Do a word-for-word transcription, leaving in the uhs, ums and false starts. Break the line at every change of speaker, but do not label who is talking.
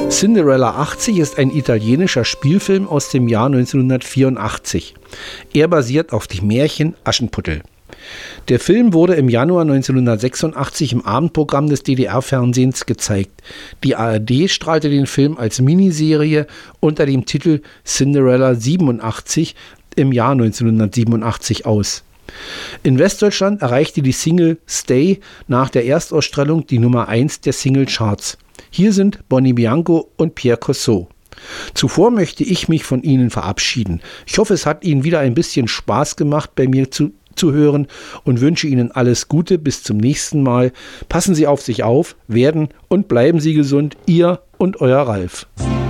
Cinderella achtzig ist ein italienischer Spielfilm aus dem Jahr neunzehnhundertvierundachtzig. Er basiert auf dem Märchen Aschenputtel. Der Film wurde im Januar neunzehnhundertsechsundachtzig im Abendprogramm des D D R-Fernsehens gezeigt. Die A R D strahlte den Film als Miniserie unter dem Titel Cinderella siebenundachtzig im Jahr neunzehnhundertsiebenundachtzig aus. In Westdeutschland erreichte die Single Stay nach der Erstausstrahlung die Nummer eins der Singlecharts. Hier sind Bonnie Bianco und Pierre Cossot. Zuvor möchte ich mich von Ihnen verabschieden. Ich hoffe, es hat Ihnen wieder ein bisschen Spaß gemacht, bei mir zu, zu hören und wünsche Ihnen alles Gute. Bis zum nächsten Mal. Passen Sie auf sich auf, werden und bleiben Sie gesund. Ihr und euer Ralf.